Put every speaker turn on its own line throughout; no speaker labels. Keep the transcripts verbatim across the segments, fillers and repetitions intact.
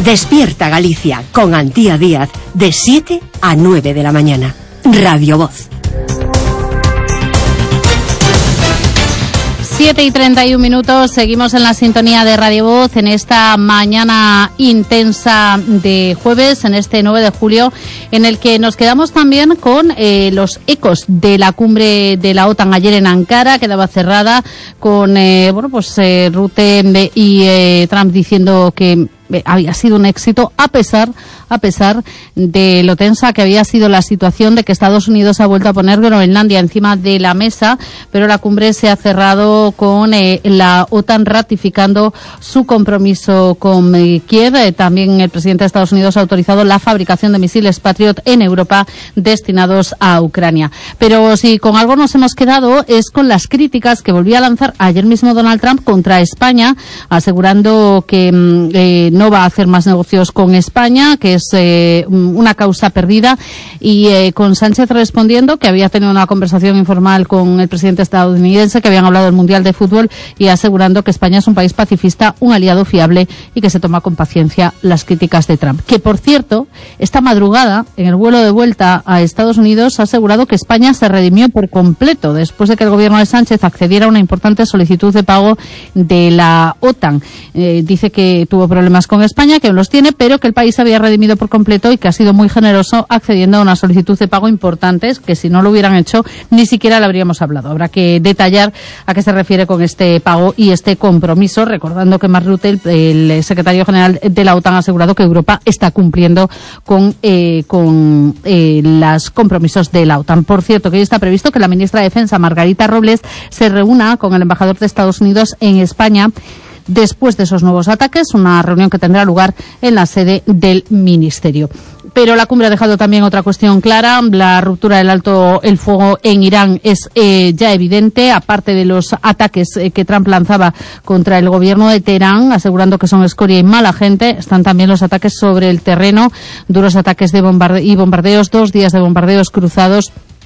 Despierta Galicia con Antía Díaz de siete a nueve de la mañana. Radio Voz.
siete y treinta y un minutos, seguimos en la sintonía de Radio Voz en esta mañana intensa de jueves, en este nueve de julio, en el que nos quedamos también con eh, los ecos de la cumbre de la OTAN ayer en Ankara. Quedaba cerrada con eh, bueno pues eh, Rutte y eh, Trump diciendo que había sido un éxito a pesar a pesar de lo tensa que había sido la situación, de que Estados Unidos ha vuelto a poner Groenlandia encima de la mesa, pero la cumbre se ha cerrado con eh, la OTAN ratificando su compromiso con eh, Kiev. Eh, también el presidente de Estados Unidos ha autorizado la fabricación de misiles Patriot en Europa destinados a Ucrania. Pero si con algo nos hemos quedado es con las críticas que volvió a lanzar ayer mismo Donald Trump contra España, asegurando que eh, no va a hacer más negocios con España, que es eh, una causa perdida, y eh, con Sánchez respondiendo que había tenido una conversación informal con el presidente estadounidense, que habían hablado del Mundial de Fútbol, y asegurando que España es un país pacifista, un aliado fiable y que se toma con paciencia las críticas de Trump. Que, por cierto, esta madrugada, en el vuelo de vuelta a Estados Unidos, ha asegurado que España se redimió por completo después de que el gobierno de Sánchez accediera a una importante solicitud de pago de la OTAN. Eh, dice que tuvo problemas con España, que los tiene, pero que el país había redimido por completo y que ha sido muy generoso accediendo a una solicitud de pago importantes, que si no lo hubieran hecho ni siquiera le habríamos hablado. Habrá que detallar a qué se refiere con este pago y este compromiso, recordando que Mark Rutte, el, el secretario general de la OTAN, ha asegurado que Europa está cumpliendo con, eh, con eh, los compromisos de la OTAN. Por cierto, que hoy está previsto que la ministra de Defensa, Margarita Robles, se reúna con el embajador de Estados Unidos en España después de esos nuevos ataques, una reunión que tendrá lugar en la sede del Ministerio. Pero la cumbre ha dejado también otra cuestión clara. La ruptura del alto el fuego en Irán es eh, ya evidente, aparte de los ataques eh, que Trump lanzaba contra el gobierno de Teherán, asegurando que son escoria y mala gente. Están también los ataques sobre el terreno, duros ataques de bombarde- y bombardeos, dos días de bombardeos cruzados,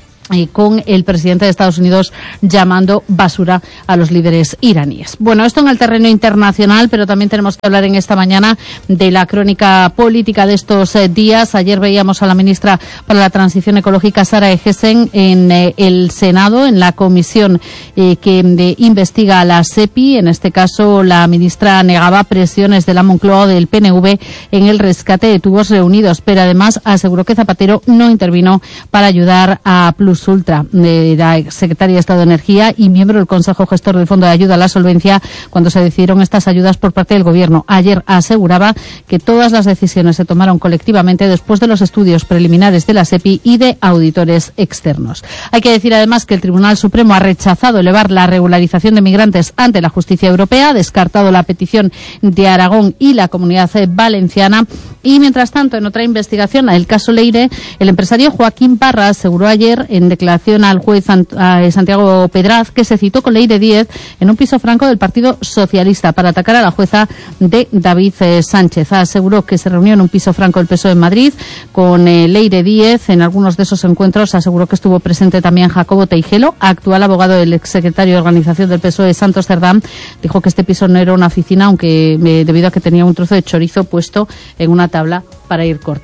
y con el presidente de Estados Unidos llamando basura a los líderes iraníes. Bueno, esto en el terreno internacional, pero también tenemos que hablar en esta mañana de la crónica política de estos eh, días. Ayer veíamos a la ministra para la Transición Ecológica, Sara Eggesen, en eh, el Senado, en la comisión eh, que de, investiga a la SEPI. En este caso, la ministra negaba presiones de la Moncloa o del P N V en el rescate de tubos reunidos, pero además aseguró que Zapatero no intervino para ayudar a Plus Ultra, de la secretaria de Estado de Energía y miembro del Consejo Gestor del Fondo de Ayuda a la Solvencia, cuando se decidieron estas ayudas por parte del Gobierno. Ayer aseguraba que todas las decisiones se tomaron colectivamente después de los estudios preliminares de la SEPI y de auditores externos. Hay que decir además que el Tribunal Supremo ha rechazado elevar la regularización de migrantes ante la justicia europea, ha descartado la petición de Aragón y la Comunidad Valenciana. Y mientras tanto, en otra investigación, el caso Leire, el empresario Joaquín Parra aseguró ayer en declaración al juez Santiago Pedraz que se citó con Leire Díez en un piso franco del Partido Socialista para atacar a la jueza de David eh, Sánchez. Aseguró que se reunió en un piso franco del P S O E en Madrid con eh, Leire Díez. En algunos de esos encuentros aseguró que estuvo presente también Jacobo Teijelo, actual abogado del exsecretario de Organización del P S O E, Santos Cerdán. Dijo que este piso no era una oficina, aunque eh, debido a que tenía un trozo de chorizo puesto en una tabla para ir cortando.